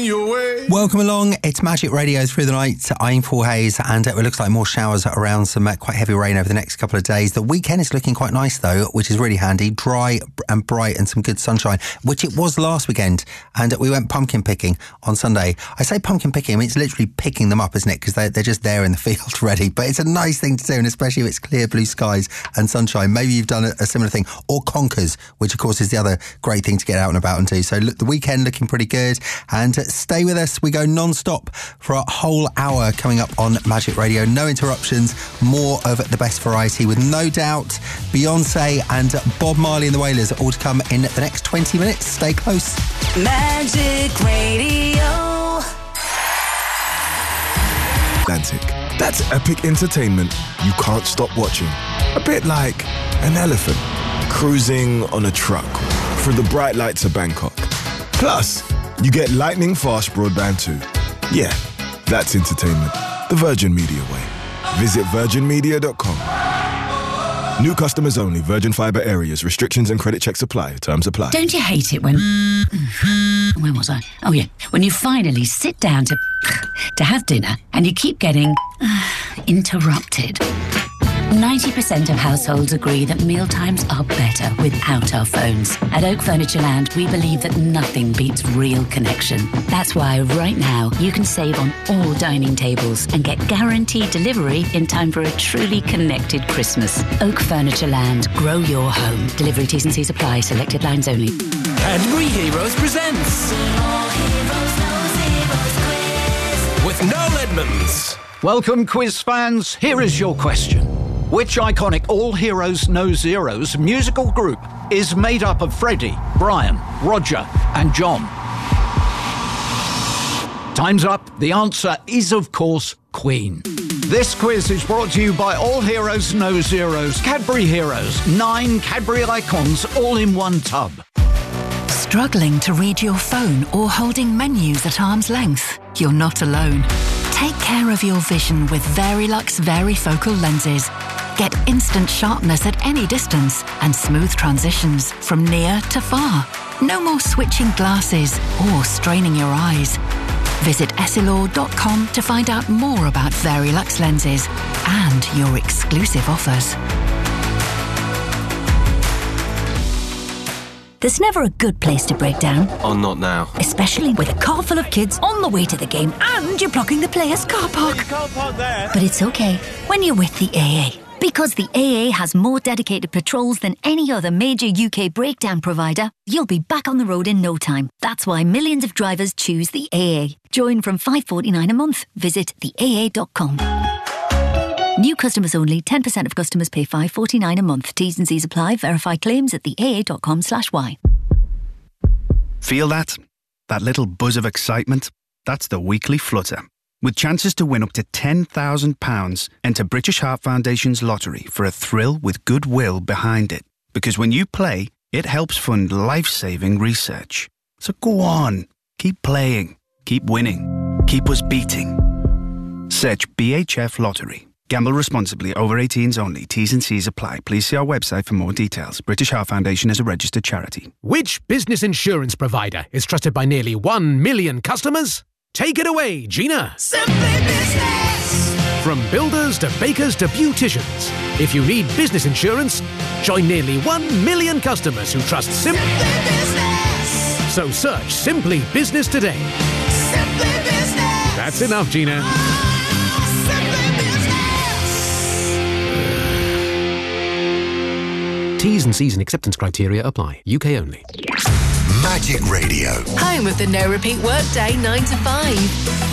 your way. Welcome along. It's Magic Radio through the night. I'm Paul Hayes, and it looks like more showers around, some quite heavy rain over the next couple of days. The weekend is looking quite nice, though, which is really handy. Dry and bright and some good sunshine, which it was last weekend. And we went pumpkin picking on Sunday. I say pumpkin picking, I mean, it's literally picking them up, isn't it? Because they're just there in the field ready. But it's a nice thing to do, and especially if it's clear blue skies and sunshine. Maybe you've done a similar thing. Or conkers, which, of course, is the other great thing to get out and about and do. So look, the weekend looking pretty good. And stay with us. We go non-stop for a whole hour coming up on Magic Radio. No interruptions. More of the best variety with no doubt Beyonce and Bob Marley and the Wailers all to come in the next 20 minutes. Stay close. Magic Radio. Atlantic. That's epic entertainment you can't stop watching. A bit like an elephant cruising on a truck through the bright lights of Bangkok. Plus, you get lightning fast broadband too. Yeah, that's entertainment. The Virgin Media way. Visit virginmedia.com. New customers only. Virgin Fibre areas. Restrictions and credit checks apply. Terms apply. Don't you hate it when... Where was I? Oh, yeah. When you finally sit down to have dinner and you keep getting interrupted. 90% of households agree that mealtimes are better without our phones. At Oak Furniture Land, we believe that nothing beats real connection. That's why right now you can save on all dining tables and get guaranteed delivery in time for a truly connected Christmas. Oak Furniture Land. Grow your home. Delivery T's and C's apply. Selected lines only. Cadbury Heroes presents with Noel Edmonds. Welcome, quiz fans. Here is your question. Which iconic All Heroes No Zeros musical group is made up of Freddie, Brian, Roger and John? Time's up. The answer is, of course, Queen. This quiz is brought to you by All Heroes No Zeros, Cadbury Heroes, 9 Cadbury icons all in one tub. Struggling to read your phone or holding menus at arm's length? You're not alone. Take care of your vision with Verilux Varifocal lenses. Get instant sharpness at any distance and smooth transitions from near to far. No more switching glasses or straining your eyes. Visit Essilor.com to find out more about Verilux lenses and your exclusive offers. There's never a good place to break down. Oh, not now. Especially with a car full of kids on the way to the game and you're blocking the player's car park. You can't park there. But it's okay when you're with the AA. Because the AA has more dedicated patrols than any other major UK breakdown provider, you'll be back on the road in no time. That's why millions of drivers choose the AA. Join from $5.49 a month. Visit theaa.com. New customers only. 10% of customers pay $5.49 a month. T's and C's apply. Verify claims at theaa.com/y. Feel that? That little buzz of excitement? That's the weekly flutter. With chances to win up to £10,000, enter British Heart Foundation's lottery for a thrill with goodwill behind it. Because when you play, it helps fund life-saving research. So go on, keep playing, keep winning, keep us beating. Search BHF Lottery. Gamble responsibly. Over 18s only. T's and C's apply. Please see our website for more details. British Heart Foundation is a registered charity. Which business insurance provider is trusted by nearly 1 million customers? Take it away, Gina. Simply Business. From builders to bakers to beauticians. If you need business insurance, join nearly 1 million customers who trust Simply Business. So search Simply Business today. Simply Business. That's enough, Gina. T's and C's and acceptance criteria apply. UK only. Magic Radio. Home of the no repeat workday 9 to 5.